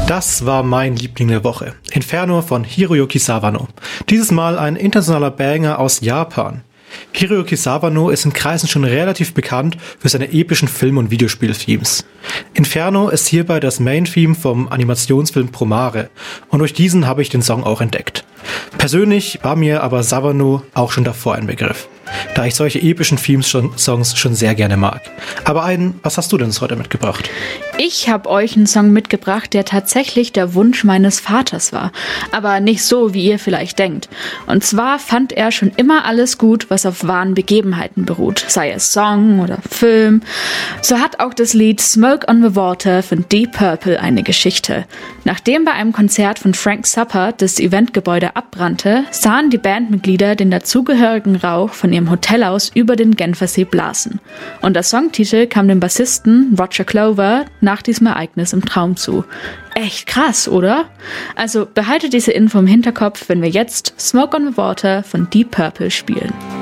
Das war mein Liebling der Woche. Inferno von Hiroyuki Sawano. Dieses Mal ein internationaler Banger aus Japan. Hiroyuki Sawano ist in Kreisen schon relativ bekannt für seine epischen Film- und Videospiel-Themes. Inferno ist hierbei das Main-Theme vom Animationsfilm Promare und durch diesen habe ich den Song auch entdeckt. Persönlich war mir aber Sawano auch schon davor ein Begriff, da ich solche epischen Themes-Songs schon sehr gerne mag. Aber Aiden, was hast du denn heute mitgebracht? Ich habe euch einen Song mitgebracht, der tatsächlich der Wunsch meines Vaters war. Aber nicht so, wie ihr vielleicht denkt. Und zwar fand er schon immer alles gut, was auf wahren Begebenheiten beruht. Sei es Song oder Film. So hat auch das Lied Smoke on the Water von Deep Purple eine Geschichte. Nachdem bei einem Konzert von Frank Zappa das Eventgebäude abbrannte, sahen die Bandmitglieder den dazugehörigen Rauch von ihrem Hotelhaus über den Genfersee blasen. Und der Songtitel kam dem Bassisten Roger Clover nach diesem Ereignis im Traum zu. Echt krass, oder? Also behaltet diese Info im Hinterkopf, wenn wir jetzt Smoke on the Water von Deep Purple spielen.